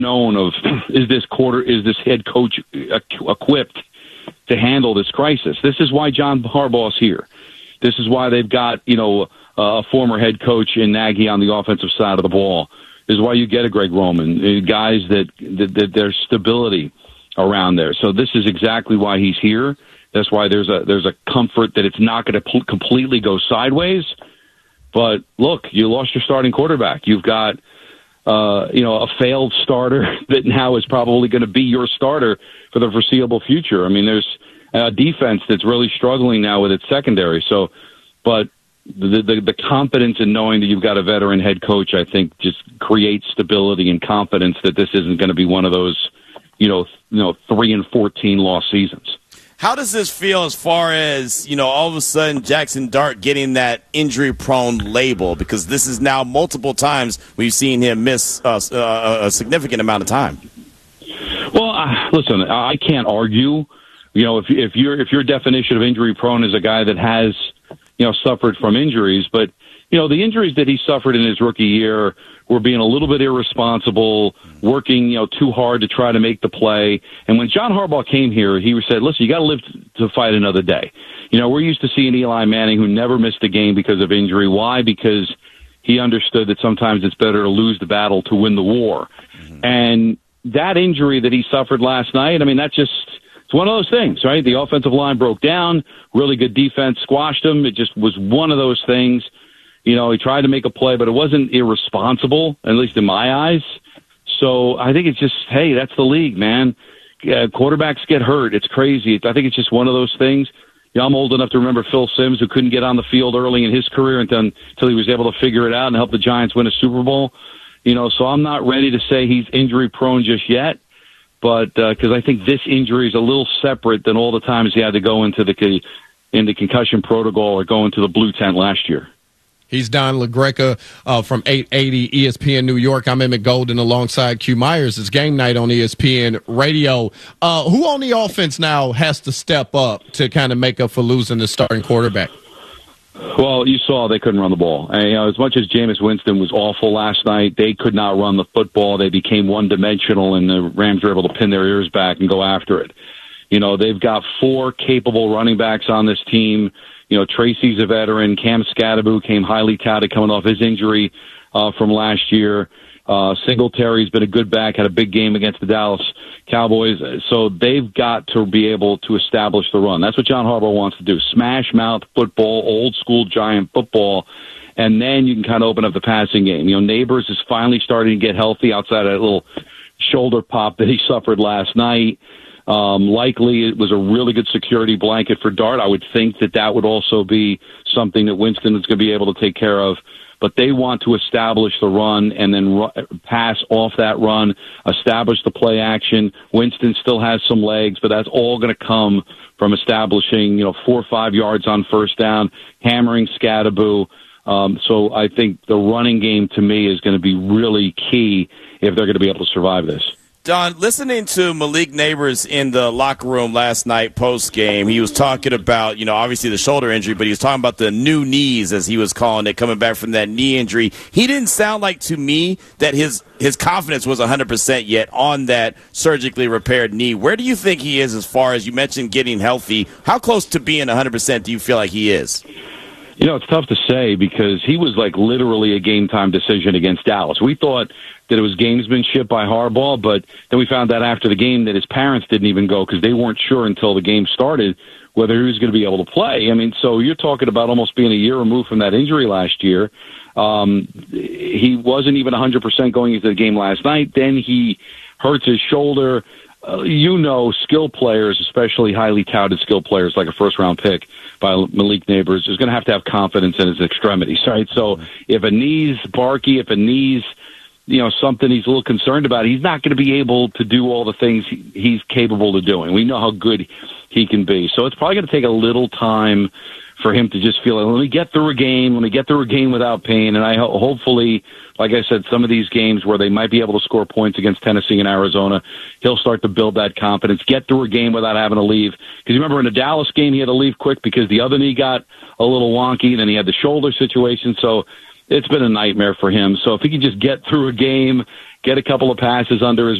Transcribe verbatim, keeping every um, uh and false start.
unknown of is this quarter is this head coach equipped to handle this crisis. This is why John Harbaugh's here. This is why they've got, you know, a former head coach in Nagy on the offensive side of the ball. This is why you get a Greg Roman, guys that, that, that there's stability around there. So this is exactly why he's here. That's why there's a there's a comfort that it's not going to pl- completely go sideways. But look, you lost your starting quarterback. You've got uh, you know a failed starter that now is probably going to be your starter for the foreseeable future. I mean, there's a defense that's really struggling now with its secondary. So, but the, the the confidence in knowing that you've got a veteran head coach, I think, just creates stability and confidence that this isn't going to be one of those, you know, you know, three and fourteen loss seasons. How does this feel as far as, you know, all of a sudden Jackson Dart getting that injury-prone label? Because this is now multiple times we've seen him miss uh, a significant amount of time. Well, uh, listen, I can't argue. You know, if if your if your definition of injury-prone is a guy that has, you know, suffered from injuries, but you know the injuries that he suffered in his rookie year were being a little bit irresponsible, working, you know, too hard to try to make the play. And when John Harbaugh came here, he said, listen, you got to live to fight another day. You know, we're used to seeing Eli Manning, who never missed a game because of injury. Why? Because he understood that sometimes it's better to lose the battle to win the war. Mm-hmm. And that injury that he suffered last night, I mean, that just, it's one of those things, right? The offensive line broke down, really good defense squashed him. It just was one of those things. You know, he tried to make a play, but it wasn't irresponsible, at least in my eyes. So I think it's just, hey, that's the league, man. Uh, quarterbacks get hurt. It's crazy. I think it's just one of those things. You know, I'm old enough to remember Phil Simms, who couldn't get on the field early in his career until, until he was able to figure it out and help the Giants win a Super Bowl. You know, so I'm not ready to say he's injury-prone just yet, but because uh, I think this injury is a little separate than all the times he had to go into the, in the concussion protocol or go into the blue tent last year. He's Don LaGreca uh, from eight eighty E S P N New York. I'm Emmett Golden alongside Q Myers. It's game night on E S P N Radio. Uh, who on the offense now has to step up to kind of make up for losing the starting quarterback? Well, you saw they couldn't run the ball. And, you know, as much as Jameis Winston was awful last night, they could not run the football. They became one-dimensional, and the Rams were able to pin their ears back and go after it. You know, they've got four capable running backs on this team. You know, Tracy's a veteran. Cam Scatterbo came highly touted coming off his injury uh, from last year. Uh, Singletary's been a good back, had a big game against the Dallas Cowboys. So they've got to be able to establish the run. That's what John Harbaugh wants to do. Smash mouth football, old school Giant football, and then you can kind of open up the passing game. You know, Neighbors is finally starting to get healthy outside of that little shoulder pop that he suffered last night. Um, likely it was a really good security blanket for Dart. I would think that that would also be something that Winston is going to be able to take care of. But they want to establish the run and then ru- pass off that run, establish the play action. Winston still has some legs, but that's all going to come from establishing, you know, four or five yards on first down, hammering Scatterbo. Um, so I think the running game to me is going to be really key if they're going to be able to survive this. Don, listening to Malik Neighbors in the locker room last night post-game, he was talking about, you know, obviously the shoulder injury, but he was talking about the new knees, as he was calling it, coming back from that knee injury. He didn't sound like, to me, that his his confidence was one hundred percent yet on that surgically repaired knee. Where do you think he is as far as you mentioned getting healthy? How close to being one hundred percent do you feel like he is? You know, it's tough to say because he was like literally a game-time decision against Dallas. We thought that it was gamesmanship by Harbaugh, but then we found out after the game that his parents didn't even go because they weren't sure until the game started whether he was going to be able to play. I mean, so you're talking about almost being a year removed from that injury last year. Um, he wasn't even one hundred percent going into the game last night. Then he hurts his shoulder. Uh, you know, skill players, especially highly touted skill players like a first-round pick by Malik Neighbors, is going to have to have confidence in his extremities, right? So if a knee's barky, if a knee's, you know, something he's a little concerned about, he's not going to be able to do all the things he, he's capable of doing. We know how good he can be. So it's probably going to take a little time for him to just feel, let me get through a game, let me get through a game without pain. And I ho- hopefully, like I said, some of these games where they might be able to score points against Tennessee and Arizona, he'll start to build that confidence, get through a game without having to leave. Because you remember in the Dallas game, he had to leave quick because the other knee got a little wonky, then he had the shoulder situation. So it's been a nightmare for him. So if he can just get through a game get a couple of passes under his